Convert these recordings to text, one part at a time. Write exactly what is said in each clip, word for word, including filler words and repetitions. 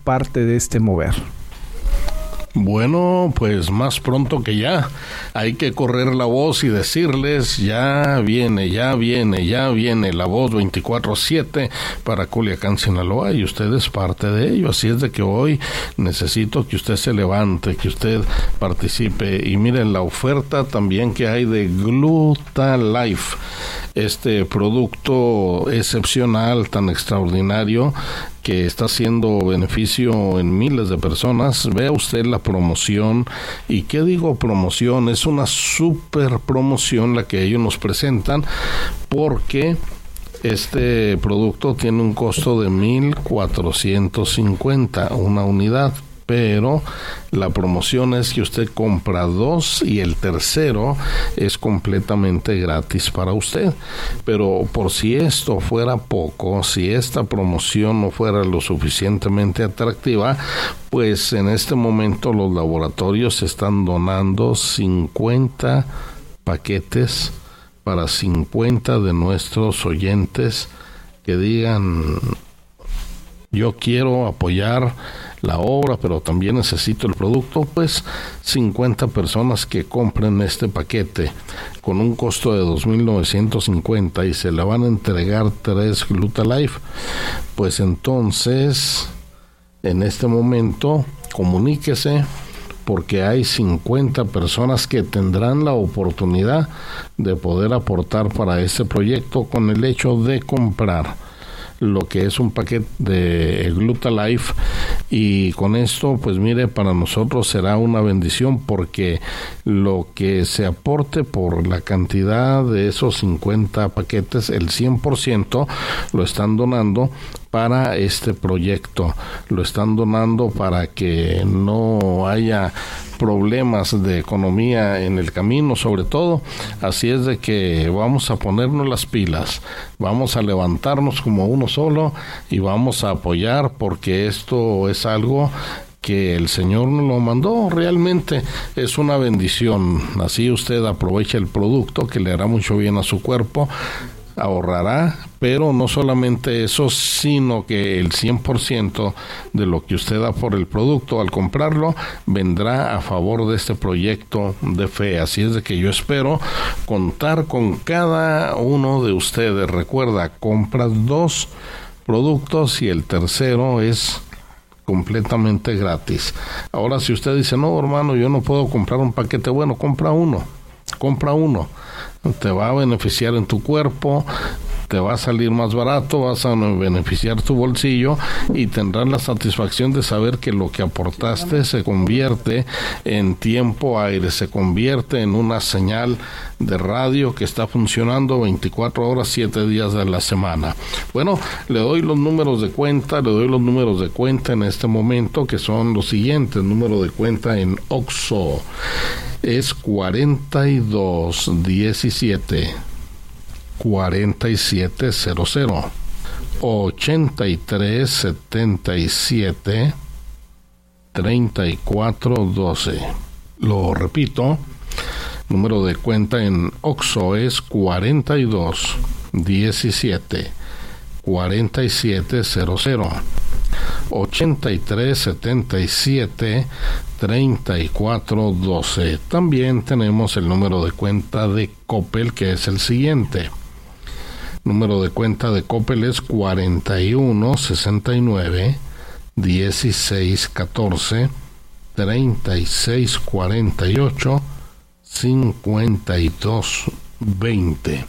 parte de este mover? Bueno, pues más pronto que ya. Hay que correr la voz y decirles, ya viene, ya viene, ya viene la voz veinticuatro siete para Culiacán, Sinaloa, y usted es parte de ello. Así es de que hoy necesito que usted se levante, que usted participe. Y miren la oferta también que hay de Gluta-Life, este producto excepcional, tan extraordinario, que está haciendo beneficio en miles de personas. Vea usted la promoción. ¿Y qué digo promoción? Es una super promoción la que ellos nos presentan, porque este producto tiene un costo de mil cuatrocientos cincuenta una unidad, pero la promoción es que usted compra dos y el tercero es completamente gratis para usted. Pero por si esto fuera poco, si esta promoción no fuera lo suficientemente atractiva, pues en este momento los laboratorios están donando cincuenta paquetes para cincuenta de nuestros oyentes que digan: yo quiero apoyar la obra, pero también necesito el producto. Pues cincuenta personas que compren este paquete con un costo de dos mil novecientos cincuenta y se le van a entregar tres Gluta-Life, pues entonces en este momento comuníquese, porque hay cincuenta personas que tendrán la oportunidad de poder aportar para este proyecto con el hecho de comprar lo que es un paquete de Gluta-Life. Y con esto, pues mire, para nosotros será una bendición, porque lo que se aporte por la cantidad de esos cincuenta paquetes, el cien por ciento lo están donando para este proyecto, lo están donando para que no haya problemas de economía en el camino, sobre todo. Así es de que vamos a ponernos las pilas, vamos a levantarnos como uno solo y vamos a apoyar, porque esto es algo que el Señor nos lo mandó. Realmente es una bendición. Así usted aprovecha el producto, que le hará mucho bien a su cuerpo, ahorrará, pero no solamente eso, sino que el cien por ciento de lo que usted da por el producto al comprarlo vendrá a favor de este proyecto de fe. Así es de que yo espero contar con cada uno de ustedes. Recuerda, compras dos productos y el tercero es completamente gratis. Ahora, si usted dice: no, hermano, yo no puedo comprar un paquete, bueno, compra uno, compra uno. Te va a beneficiar en tu cuerpo, te va a salir más barato, vas a beneficiar tu bolsillo y tendrás la satisfacción de saber que lo que aportaste se convierte en tiempo aire, se convierte en una señal de radio que está funcionando veinticuatro horas, siete días de la semana. Bueno, le doy los números de cuenta, le doy los números de cuenta en este momento, que son los siguientes. Número de cuenta en Oxxo es cuarenta y dos diecisiete cuarenta y siete cero cero, ochenta y tres setenta y siete treinta y cuatro doce. Lo repito, número de cuenta en Oxxo es cuarenta y dos diecisiete cuarenta y siete cero cero, ochenta y tres setenta y siete treinta y cuatro doce. También tenemos el número de cuenta de Coppel, que es el siguiente. Número de cuenta de Coppel es cuarenta y uno sesenta y nueve dieciséis catorce treinta y seis cuarenta y ocho cincuenta y dos veinte.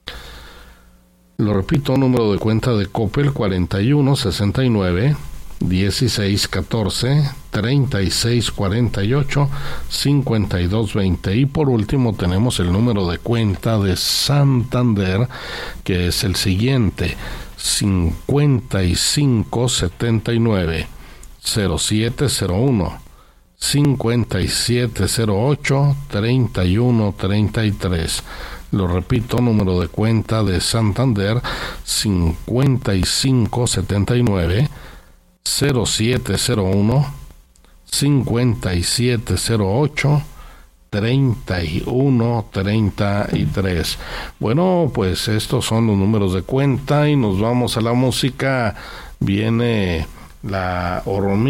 Lo repito, número de cuenta de Coppel cuarenta y uno sesenta y nueve dieciséis catorce treinta y seis cuarenta y ocho cincuenta y dos veinte. Y por último tenemos el número de cuenta de Santander, que es el siguiente: cincuenta y cinco setenta y nueve cero siete cero uno cincuenta y siete cero ocho treinta y uno treinta y tres. Lo repito, número de cuenta de Santander: cincuenta y cinco setenta y nueve cero siete cero uno cincuenta y siete cero ocho treinta y uno treinta y tres. Bueno, pues estos son los números de cuenta y nos vamos a la música. Viene la hormiga